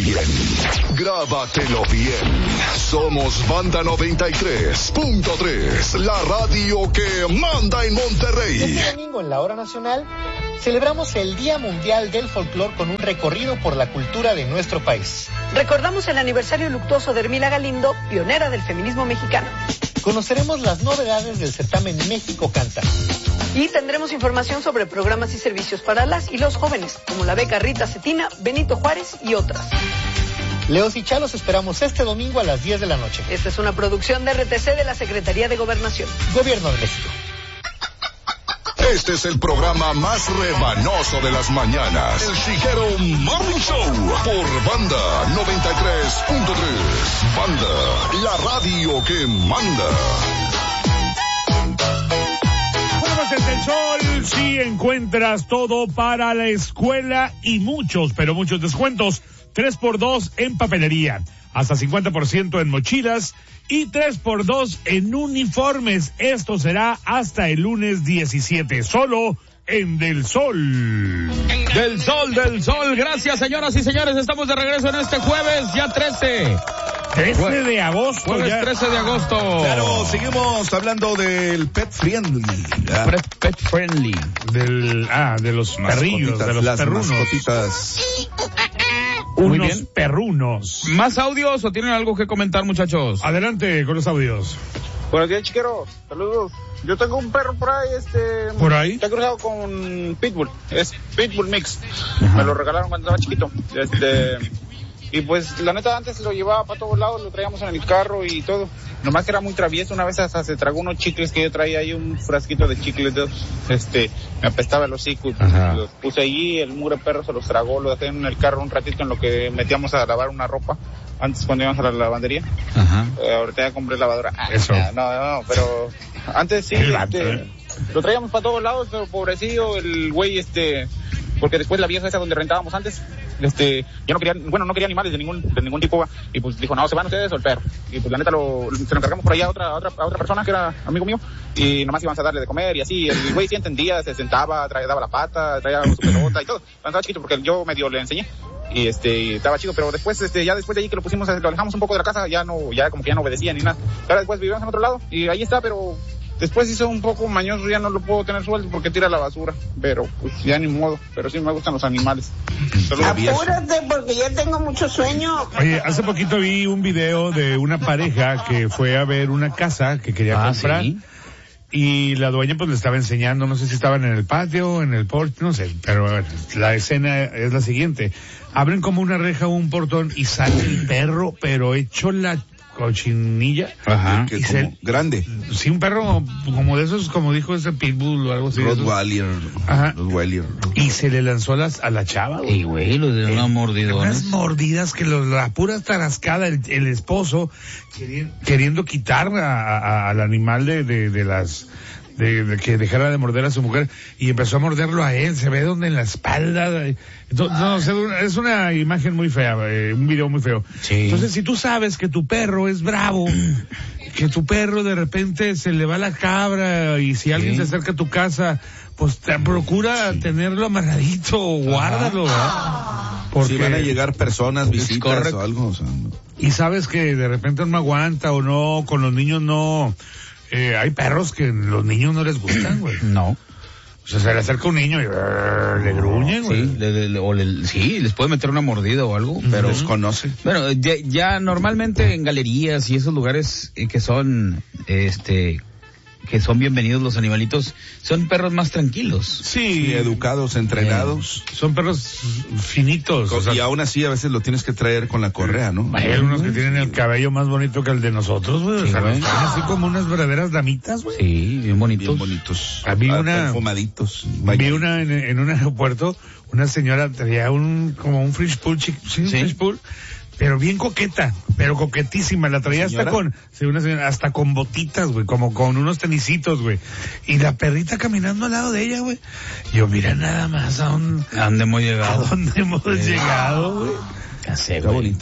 bien. Grábatelo bien. Somos Banda 93.3, la radio que manda en Monterrey. Este domingo en la Hora Nacional celebramos el Día Mundial del Folclor con un recorrido por la cultura de nuestro país. Recordamos el aniversario luctuoso de Hermila Galindo, pionera del feminismo mexicano. Conoceremos las novedades del certamen México Canta. Y tendremos información sobre programas y servicios para las y los jóvenes, como la beca Rita Cetina, Benito Juárez y otras. Leos y Chalos esperamos este domingo a las 10 de la noche. Esta es una producción de RTC de la Secretaría de Gobernación. Gobierno de México. Este es el programa más rebanoso de las mañanas. El Chiguero Morning Show por Banda 93.3. Banda, la radio que manda. Desde el Sol, si encuentras todo para la escuela y muchos, pero muchos descuentos. 3x2 en papelería, hasta 50% en mochilas y 3x2 en uniformes. Esto será hasta el lunes 17, solo en Del Sol. Del Sol. Gracias, señoras y señores. Estamos de regreso en este jueves, ya 13. 13 de agosto. Jueves ya. 13 de agosto. Claro, seguimos hablando del pet friendly. Pet friendly. De los perrillos, de los las perrunos. mascotitas. Muy Unos bien. perrunos. ¿Más audios o tienen algo que comentar, muchachos? Adelante con los audios. Buenos días, chiqueros. Saludos. Yo tengo un perro por ahí, ¿Por ahí? Está cruzado con Pitbull. Es Pitbull Mix. Me lo regalaron cuando estaba chiquito. Y pues, la neta, antes lo llevaba para todos lados, lo traíamos en el carro y todo. Nomás que era muy travieso, una vez hasta se tragó unos chicles que yo traía ahí, un frasquito de chicles de me apestaba el hocico y pues, los puse allí, el mugre perro se los tragó, lo dejé en el carro un ratito en lo que metíamos a lavar una ropa, antes cuando íbamos a la lavandería. Ahorita ya compré lavadora. Eso. No, pero antes sí, lo traíamos para todos lados, pero pobrecillo, el güey, porque después la vieja esa donde rentábamos antes, yo no quería animales de ningún tipo, y pues dijo, no, se van ustedes o el perro, y pues la neta se lo encargamos por allá a otra persona que era amigo mío, y nomás íbamos a darle de comer, y así, el güey sí entendía, se sentaba, daba la pata, traía su pelota y todo, estaba chiquito porque yo medio le enseñé, y estaba chido, pero después, ya después de ahí que lo pusimos, lo alejamos un poco de la casa, ya como que ya no obedecía ni nada, ahora después vivíamos en otro lado, y ahí está, pero después hizo un poco mañoso, ya no lo puedo tener suelto porque tira la basura, pero pues ya ni modo, pero sí me gustan los animales. Apúrate porque ya tengo mucho sueño. Oye, hace poquito vi un video de una pareja que fue a ver una casa que quería comprar. ¿Sí? Y la dueña pues le estaba enseñando, no sé si estaban en el patio, en el porche, no sé, pero la escena es la siguiente. Abren como una reja o un portón y sale el perro, pero hecho la cochinilla. Ajá. Que Y como grande. Sí, un perro como de esos, como dijo ese pitbull o algo así. Rottweiler. Ajá. Rottweiler. Y se le lanzó a la chava, güey. Y güey, lo de una mordidona. Unas mordidas que la pura tarascada, el esposo queriendo quitar al animal de que dejara de morder a su mujer y empezó a morderlo a él, se ve donde en la espalda, es una imagen muy fea, un video muy feo. Sí. Entonces, si tú sabes que tu perro es bravo, que tu perro de repente se le va la cabra y si alguien se acerca a tu casa, pues procura tenerlo amarradito o guárdalo, ¿verdad? Porque Si van a llegar personas, visitas o algo, o sea, no. Y sabes que de repente no aguanta o no, con los niños no. Hay perros que los niños no les gustan, güey. No. O sea, se le acerca un niño y le gruñen, güey. Sí, les puede meter una mordida o algo, pero los conoce. Bueno, ya normalmente en galerías y esos lugares que son, que son bienvenidos los animalitos, son perros más tranquilos. Sí, educados, entrenados. Son perros finitos. O sea, y aún así a veces lo tienes que traer con la correa, ¿no? hay algunos que tienen el cabello más bonito que el de nosotros, güey. Sí, o sea, güey. están así como unas verdaderas damitas, güey. Sí, bien bonitos. Bien bonitos. Había una- Perfumaditos. Vi una en un aeropuerto, una señora traía como un French pool, French pool, pero bien coqueta, pero coquetísima, la traía hasta una señora, hasta con botitas, güey, como con unos tenisitos, güey, y la perrita caminando al lado de ella, güey. Yo, mira nada más ¿A dónde hemos llegado? a dónde hemos llegado, güey. Ya sé, Está güey. bonito.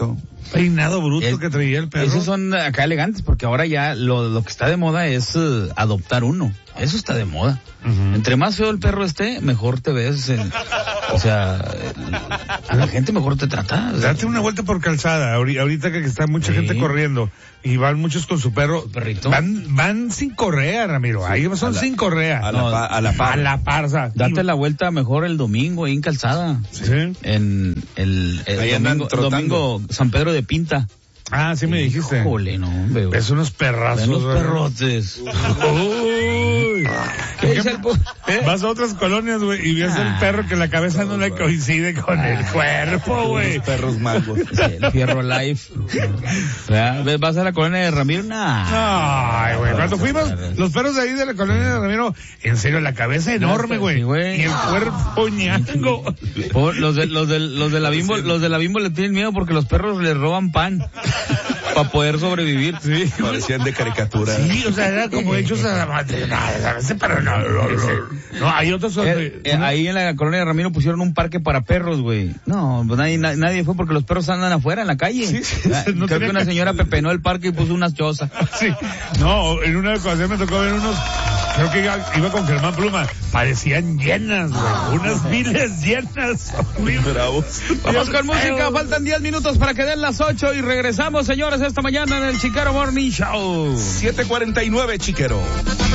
Peinado bruto que traía el perro. Esos son acá elegantes, porque ahora ya lo que está de moda es adoptar uno. Eso está de moda. Entre más feo el perro esté, mejor te ves. O sea, la gente mejor te trata. Date una vuelta por Calzada, ahorita que está mucha gente corriendo y van muchos con su perro. Perrito. Van sin correa, Ramiro. Ahí son sin correa. A la parza. Date la vuelta mejor el domingo ahí en Calzada. Sí. En el domingo San Pedro de Pinta. Ah, sí me dijiste. Híjole, no, hombre. Es unos perrazos. Unos perrotes. Uy. Vas a otras colonias, güey, y ves el perro que la cabeza no le coincide con el cuerpo, güey. Los perros magos. Sí, el Fierro Life. ¿Vas a la colonia de Ramiro? Ay, güey. Cuando fuimos, los perros de ahí de la colonia de Ramiro, en serio, la cabeza enorme, güey. Y el cuerpo ñango. Los de la Bimbo le tienen miedo porque los perros les roban pan. Para poder sobrevivir. Sí. Parecían de caricatura. Sí, o sea, era como hechos pero no, hay otros. Ahí en la colonia de Ramiro pusieron un parque para perros, güey. No, nadie fue porque los perros andan afuera en la calle. Sí, no creo que una señora pepenó el parque y puso unas chozas. Sí. No, en una ocasión me tocó ver unos. Creo que iba con Germán Pluma. Parecían llenas, güey. Unas miles llenas. Muy bravos. Vamos con música. Faltan 10 minutos para que den las 8 y regresamos, señores, esta mañana en el Chiquero Morning Show. 7:49, Chiquero.